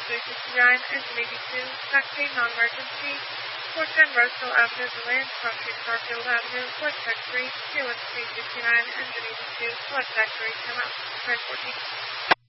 369, engine 82, taxi, non-emergency, 410 Roseville Avenue, Deland, crossing Garfield Avenue, West Factory, 21369, engine 82, select factory, come out, 914.